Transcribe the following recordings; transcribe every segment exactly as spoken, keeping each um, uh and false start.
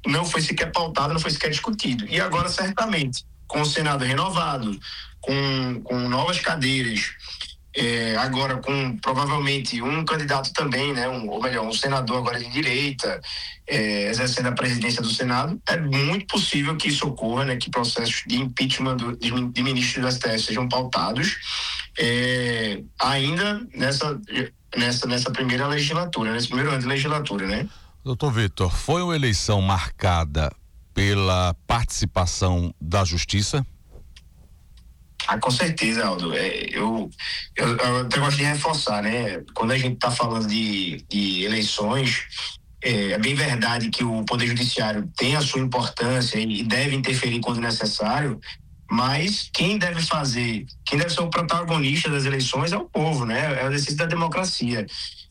não foi sequer pautado, não foi sequer discutido. E agora, certamente, com o Senado renovado, com, com novas cadeiras, é, agora com provavelmente um candidato também, né, um, ou melhor, um senador agora de direita, é, exercendo a presidência do Senado, é muito possível que isso ocorra, né, que processos de impeachment do, de, de ministros do S T F sejam pautados é, ainda nessa, nessa, nessa primeira legislatura, nesse primeiro ano de legislatura, né? Doutor Vitor, foi uma eleição marcada pela participação da Justiça? Ah, com certeza, Aldo. É, eu, eu, eu até gosto de reforçar, né? Quando a gente está falando de, de eleições, é, é bem verdade que o Poder Judiciário tem a sua importância e deve interferir quando necessário, mas quem deve fazer, quem deve ser o protagonista das eleições é o povo, né? É o exercício da democracia.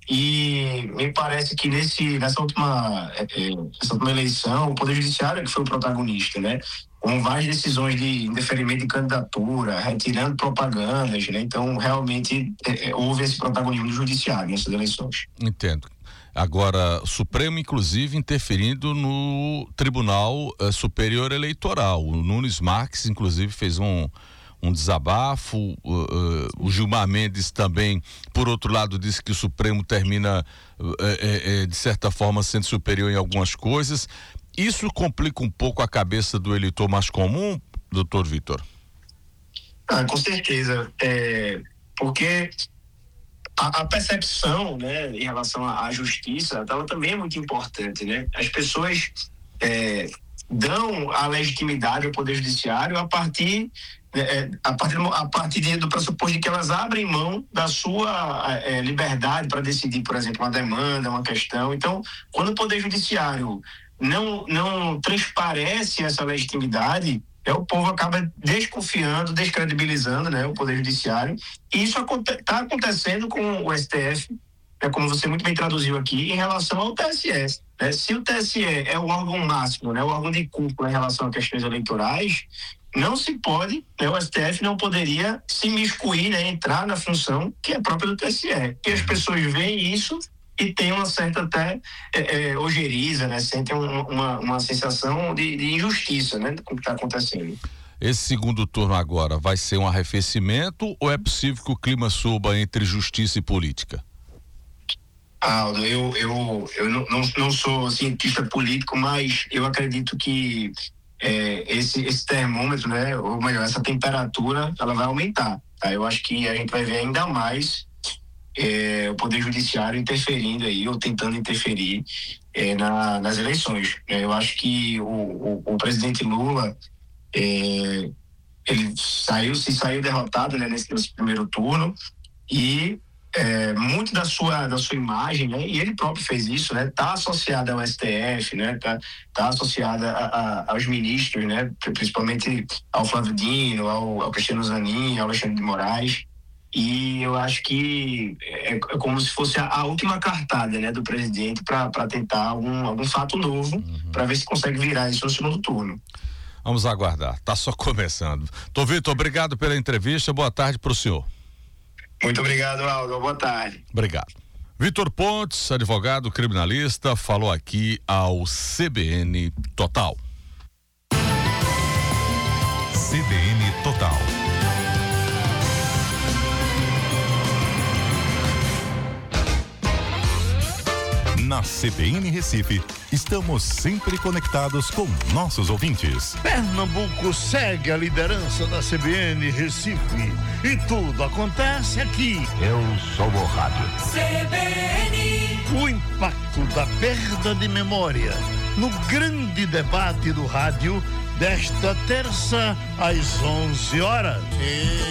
E me parece que nesse, nessa, última, é, nessa última eleição, o Poder Judiciário é que foi o protagonista, né? Com várias decisões de indeferimento de candidatura, retirando propagandas, né? Então, realmente, é, houve esse protagonismo do Judiciário nessas eleições. Entendo. Agora, o Supremo, inclusive, interferindo no Tribunal uh, Superior Eleitoral. O Nunes Marques, inclusive, fez um, um desabafo. Uh, uh, o Gilmar Mendes também, por outro lado, disse que o Supremo termina, uh, uh, uh, de certa forma, sendo superior em algumas coisas. Isso complica um pouco a cabeça do eleitor mais comum, doutor Vitor? Ah, com certeza. É, porque a, a percepção, né, em relação à, à justiça, ela também é muito importante, né? As pessoas é, dão a legitimidade ao Poder Judiciário a partir, é, a partir, a partir do pressuposto de que elas abrem mão da sua é, liberdade para decidir, por exemplo, uma demanda, uma questão. Então, quando o Poder Judiciário não, não transparece essa legitimidade, é, o povo acaba desconfiando, descredibilizando, né, o Poder Judiciário. E isso está acontecendo com o S T F, né, como você muito bem traduziu aqui, em relação ao T S E. Né? Se o T S E é o órgão máximo, né, o órgão de cúpula em relação a questões eleitorais, não se pode, né, o S T F não poderia se imiscuir, né, entrar na função que é própria do T S E. E as pessoas veem isso e tem uma certa até é, é, ojeriza, né? Sentem uma, uma sensação de, de injustiça, né? Com o que está acontecendo. Esse segundo turno agora vai ser um arrefecimento ou é possível que o clima suba entre justiça e política? Aldo, eu, eu, eu não, não, não sou cientista político, mas eu acredito que é, esse, esse termômetro, né? Ou melhor, essa temperatura, ela vai aumentar. Tá? Eu acho que a gente vai ver ainda mais É, o Poder Judiciário interferindo aí, ou tentando interferir é, na, nas eleições. É, eu acho que o, o, o presidente Lula, é, ele saiu, se saiu derrotado, né, nesse, nesse primeiro turno, e é, muito da sua, da sua imagem, né, e ele próprio fez isso, né, tá associada ao S T F, né, tá, tá associada a, a, aos ministros, né, principalmente ao Flávio Dino, ao, ao Cristiano Zanin, ao Alexandre de Moraes. E eu acho que é, é como se fosse a, a última cartada, né, do presidente para tentar algum, algum fato novo, uhum, para ver se consegue virar isso no segundo turno. Vamos aguardar, tá só começando. Tô Vitor, obrigado pela entrevista, boa tarde pro senhor. Muito obrigado, Aldo, boa tarde. Obrigado. Vitor Pontes, advogado criminalista, falou aqui ao C B N Total. C B N Total. Na C B N Recife, estamos sempre conectados com nossos ouvintes. Pernambuco segue a liderança da C B N Recife e tudo acontece aqui. Eu sou o rádio. C B N. O impacto da perda de memória no grande debate do rádio desta terça às onze horas. E...